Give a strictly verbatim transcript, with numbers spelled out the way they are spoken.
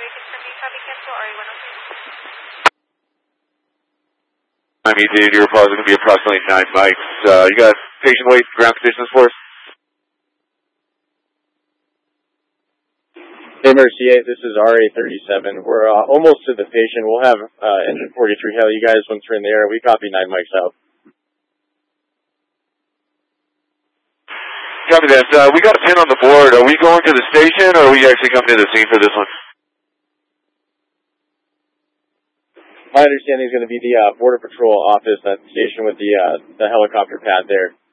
I'm E D, your report is going to be approximately nine mics. Uh, you got patient weight ground conditions for us? Hey, Mercier, this is R A thirty-seven. We're uh, almost to the patient. We'll have uh, engine forty-three heli. You guys, once we're in the air, we copy nine mics out. Copy that. Uh, we got a pin on the board. Are we going to the station, or are we actually coming to the scene for this one? My understanding is going to be the uh, Border Patrol office at the station with the uh, the helicopter pad there.